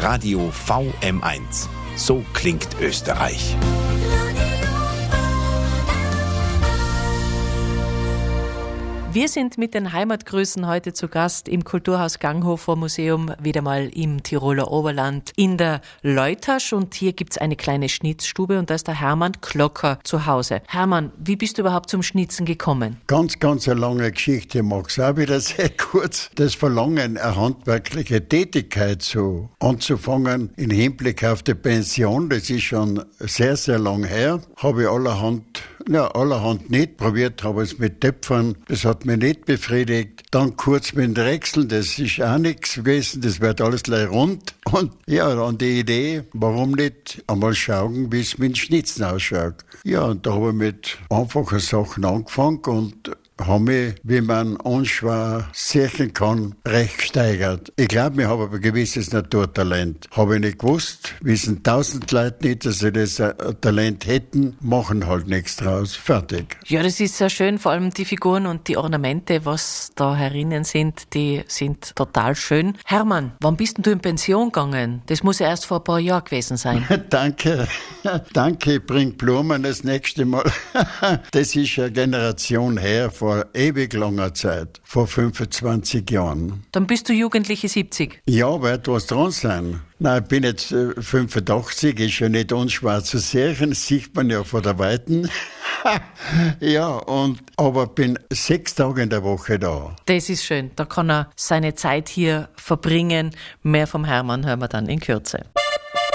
Radio VM1. So klingt Österreich. Wir sind mit den Heimatgrüßen heute zu Gast im Kulturhaus Ganghofer Museum, wieder mal im Tiroler Oberland, in der Leutasch. Und hier gibt's eine kleine Schnitzstube und da ist der Hermann Klocker zu Hause. Hermann, wie bist du überhaupt zum Schnitzen gekommen? Ganz eine lange Geschichte, mag's auch wieder sehr kurz. Das Verlangen, eine handwerkliche Tätigkeit anzufangen im Hinblick auf die Pension, das ist schon sehr, sehr lang her. Habe ich allerhand nicht probiert, habe es mit Töpfern, das hat mich nicht befriedigt. Dann kurz mit dem Drechseln, das ist auch nichts gewesen, das wird alles gleich rund. Und ja, dann die Idee, warum nicht einmal schauen, wie es mit dem Schnitzen ausschaut. Ja, und da habe ich mit einfachen Sachen angefangen und habe mich, wie man unschwer sehen kann, recht gesteigert. Ich glaube, ich habe aber ein gewisses Naturtalent. Habe ich nicht gewusst, wissen 1000 Leute nicht, dass sie das Talent hätten, machen halt nichts draus. Fertig. Ja, das ist sehr schön, vor allem die Figuren und die Ornamente, was da herinnen sind, die sind total schön. Hermann, wann bist denn du in Pension gegangen? Das muss ja erst vor ein paar Jahren gewesen sein. Danke, ich bring Blumen das nächste Mal. Das ist eine Generation her, vor ewig langer Zeit, vor 25 Jahren. Dann bist du jugendliche 70? Ja, wird was dran sein. Nein, ich bin jetzt 85, ist ja nicht unschwer zu sehen, das sieht man ja von der Weiten. Ja, aber bin 6 Tage in der Woche da. Das ist schön, da kann er seine Zeit hier verbringen. Mehr vom Hermann hören wir dann in Kürze.